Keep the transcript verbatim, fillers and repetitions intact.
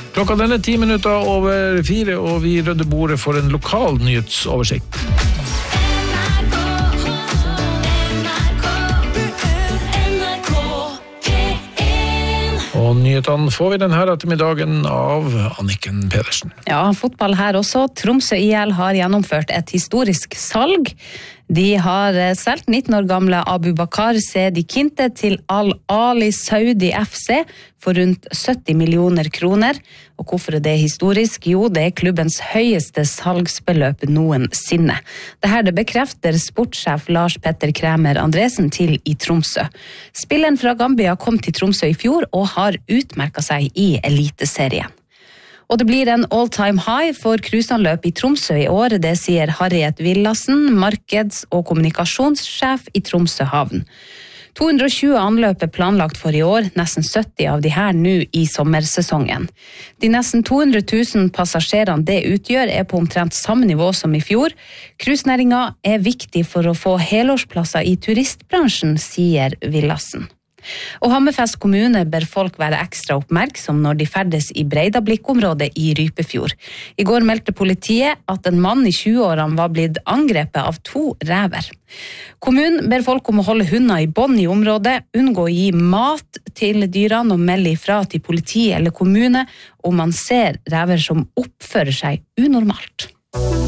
Klokka den er ti minutter over fire, og vi rydder bordet for en lokal nyhetsoversikt. Og nyhetene får vi denne ettermiddagen av Anniken Pedersen. Ja, fotball her også. Tromsø I L har gjennomført et historisk salg. De har solgt nitten år gamle Abu Bakar Sedi Kinte til Al-Ali Saudi F C for rundt sytti millioner kroner. Og hvorfor er det historisk? Jo, det er klubbens høyeste salgsbeløp noensinne. Dette det bekrefter sportssjef Lars Petter Kremer Andresen til I Tromsø. Spilleren fra Gambia kom til Tromsø I fjor og har utmerket seg I eliteserien. Og det blir en all-time high for cruiseanløp I Tromsø I år, det sier Harriet Villassen, markeds- og kommunikasjonssjef I Tromsø havn. to hundre og tjue anløp er planlagt for I år, nesten sytti av de her nå I sommersesongen. De nesten to hundre tusen passasjerene det utgjør er på omtrent samme nivå som I fjor. Cruisenæringen er viktig for å få helårsplasser I turistbransjen, sier Villassen. Og Hammerfest kommune ber folk være ekstra oppmerksom når de ferdes I Breidablikk-området I Rypefjord. I går meldte politiet at en mann I tjueårene var blitt angrepet av to rever. Kommunen ber folk om å holde hunder I bånd I området, unngå å gi mat til dyrene og melde ifra til politi eller kommune om man ser rever som oppfører seg unormalt.